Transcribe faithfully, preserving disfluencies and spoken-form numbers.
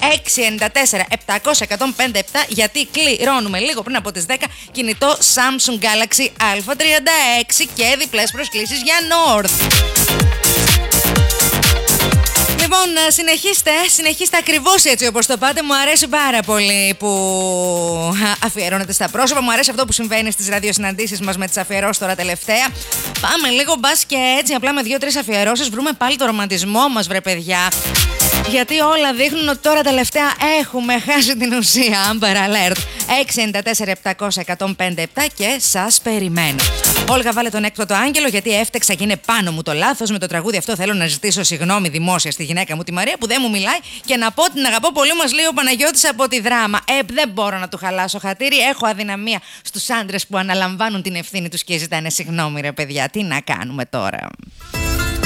έξι εννιά τέσσερα επτακόσια εκατόν πενήντα επτά, γιατί κληρώνουμε λίγο πριν από τις δέκα κινητό Samsung Galaxy Α τριάντα έξι και διπλές προσκλήσεις για North. Λοιπόν, συνεχίστε, συνεχίστε ακριβώς έτσι όπως το πάτε. Μου αρέσει πάρα πολύ που αφιερώνετε στα πρόσωπα. Μου αρέσει αυτό που συμβαίνει στις ραδιοσυναντήσεις μας με τις αφιερώσεις τώρα τελευταία. Πάμε λίγο, μπας και έτσι απλά με δύο-τρεις αφιερώσεις βρούμε πάλι το ρομαντισμό μας, βρε παιδιά. Γιατί όλα δείχνουν ότι τώρα τελευταία έχουμε χάσει την ουσία. Amber Alert. έξι εννιά τέσσερα επτακόσια εκατόν πενήντα επτά και σας περιμένω. Όλγα, βάλε τον έκτοτο άγγελο, γιατί έφτεξα και είναι πάνω μου το λάθος. Με το τραγούδι αυτό θέλω να ζητήσω συγγνώμη δημόσια στη γυναίκα μου τη Μαρία που δεν μου μιλάει και να πω την αγαπώ πολύ. Μας λέει ο Παναγιώτης από τη Δράμα. Ε, δεν μπορώ να του χαλάσω χατήρι. Έχω αδυναμία στους άντρες που αναλαμβάνουν την ευθύνη τους και ζητάνε συγγνώμη, ρε παιδιά. Τι να κάνουμε τώρα.